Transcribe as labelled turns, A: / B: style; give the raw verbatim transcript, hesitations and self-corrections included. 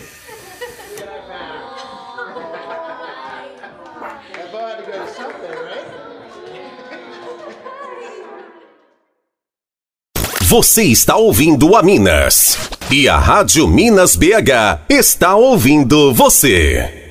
A: Você está ouvindo a Minas. E a Rádio Minas B H está ouvindo você.